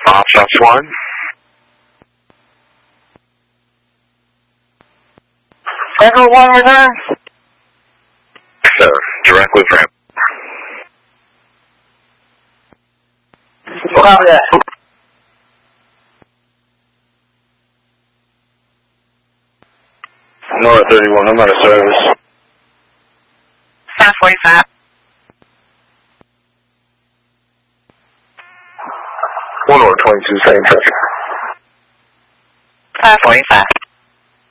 Options 1. Echo 1 return. So, direct with ramp. Copy that. North 31, I'm out of service. 545. 1 or 22, same traffic. 545.